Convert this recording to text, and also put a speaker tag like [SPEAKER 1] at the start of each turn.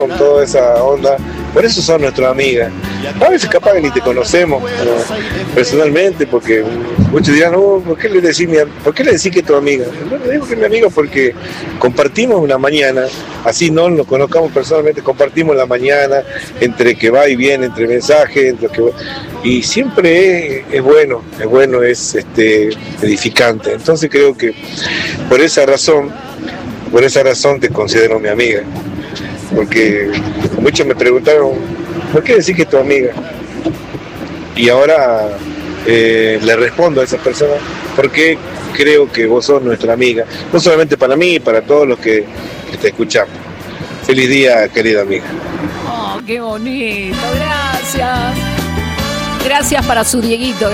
[SPEAKER 1] con toda esa onda. Por eso son nuestras amigas. A veces capaz que ni te conocemos personalmente, porque muchos dirán, ¿por qué le decís que es tu amiga? Bueno, digo que es mi amiga porque compartimos una mañana, así no nos conozcamos personalmente, compartimos la mañana, entre que va y viene, entre mensajes, y siempre es bueno, es edificante. Entonces creo que por esa razón te considero mi amiga, porque muchos me preguntaron, ¿por qué decís que es tu amiga? Y ahora le respondo a esas personas, porque creo que vos sos nuestra amiga, no solamente para mí, para todos los que te escuchamos. Feliz día, querida amiga.
[SPEAKER 2] Oh, qué bonito, gracias. Gracias para su Dieguito.